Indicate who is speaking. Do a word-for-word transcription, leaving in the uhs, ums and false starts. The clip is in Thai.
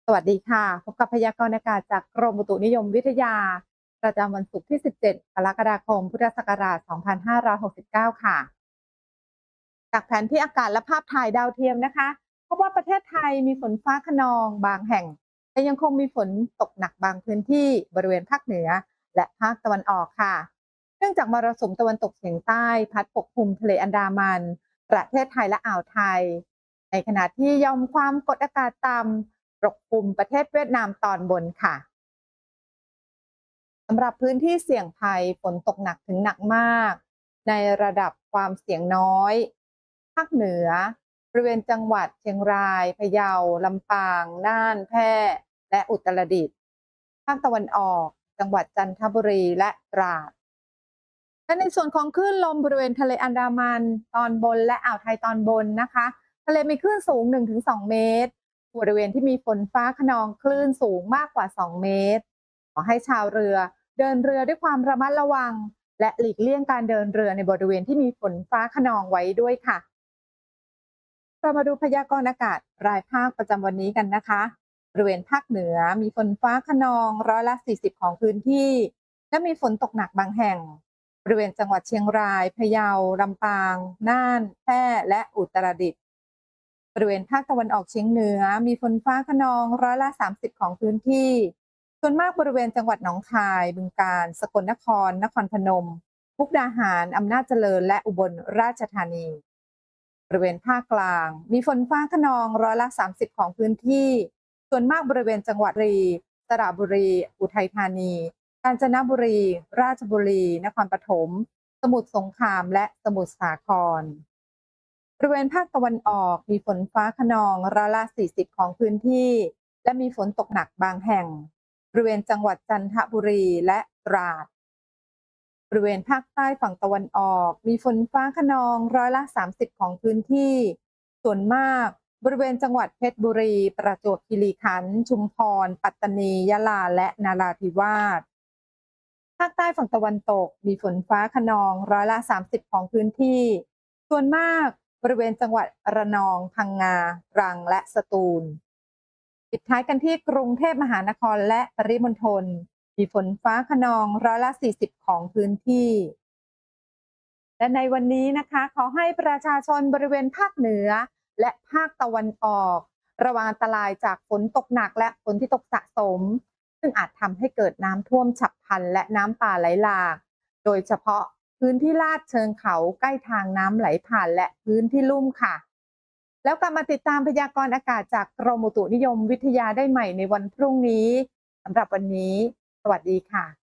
Speaker 1: สวัสดีค่ะพบกับพยากรณ์อากาศจากกรมอุตุนิยมวิทยาประจำวันศุกร์ที่ สิบเจ็ด กรกฎาคม พุทธศักราช สองพันห้าร้อยหกสิบเก้า ค่ะจากแผนที่อากาศและภาพถ่ายดาวเทียมนะคะพบว่าประเทศไทยมีฝนฟ้าคะนองบางแห่งแต่ยังคงมีฝนตกหนักบางพื้นที่บริเวณภาคเหนือและภาคตะวันออกค่ะเนื่องจากมรสุมตะวันตกเฉียงใต้พัดปกคลุมทะเลอันดามันประเทศไทยและอ่าวไทยในขณะที่ยอมความกดอากาศต่ำปกคลุมประเทศเวียดนามตอนบนค่ะ สำหรับพื้นที่เสี่ยงภัยฝนตกหนักถึงหนักมากในระดับความเสี่ยงน้อยภาคเหนือบริเวณจังหวัดเชียงรายพะเยาลำปางน่านแพร่และอุตรดิตถ์ภาคตะวันออกจังหวัดจันทบุรีและตราดและในส่วนของคลื่นลมบริเวณทะเลอันดามันตอนบนและอ่าวไทยตอนบนนะคะทะเลมีคลื่นสูง หนึ่งถึงสอง เมตรบริเวณที่มีฝนฟ้าคะนองคลื่นสูงมากกว่า สอง เมตรขอให้ชาวเรือเดินเรือด้วยความระมัดระวังและหลีกเลี่ยงการเดินเรือในบริเวณที่มีฝนฟ้าคะนองไว้ด้วยค่ะเรามาดูพยากรณ์อากาศรายภาคประจำวันนี้กันนะคะบริเวณภาคเหนือมีฝนฟ้าคะนองร้อยละสี่สิบของพื้นที่และมีฝนตกหนักบางแห่งบริเวณจังหวัดเชียงรายพะเยาลำปางน่านแพร่และอุตรดิตถ์บริเวณภาคตะวันออกเฉียงเหนือมีฝนฟ้าคะนองร้อยละสามสิบของพื้นที่ส่วนมากบริเวณจังหวัดหนองคายบึงกาฬสกลนครนครพนมมุกดาหารอำนาจเจริญและอุบลราชธานีบริเวณภาคกลางมีฝนฟ้าคะนองร้อยละสามสิบของพื้นที่ส่วนมากบริเวณจังหวัดรีสระบุรีอุทัยธานีกาญจนบุรีราชบุรีนครปฐมสมุทรสงครามและสมุทรสาครบริเวณภาคตะวันออกมีฝนฟ้าคะนองร้อยละสี่สิบของพื้นที่และมีฝนตกหนักบางแห่งบริเวณจังหวัดจันทบุรีและตราดบริเวณภาคใต้ฝั่งตะวันออกมีฝนฟ้าคะนองร้อยละสามสิบของพื้นที่ส่วนมากบริเวณจังหวัดเพชรบุรีประจวบคีรีขันธ์ชุมพรปัตตานียะลาและนราธิวาสภาคใต้ฝั่งตะวันตกมีฝนฟ้าคะนองร้อยละสามสิบของพื้นที่ส่วนมากบริเวณจังหวัดระนองพังงาตรังและสตูลปิดท้ายกันที่กรุงเทพมหานครและปริมณฑลมีฝนฟ้าคะนองร้อยละสี่สิบของพื้นที่และในวันนี้นะคะขอให้ประชาชนบริเวณภาคเหนือและภาคตะวันออกระวังอันตรายจากฝนตกหนักและฝนที่ตกสะสมซึ่งอาจทำให้เกิดน้ำท่วมฉับพลันและน้ำป่าไหลหลากโดยเฉพาะพื้นที่ลาดเชิงเขาใกล้ทางน้ำไหลผ่านและพื้นที่ลุ่มค่ะแล้วกลับมาติดตามพยากรณ์อากาศจากกรมอุตุนิยมวิทยาได้ใหม่ในวันพรุ่งนี้สำหรับวันนี้สวัสดีค่ะ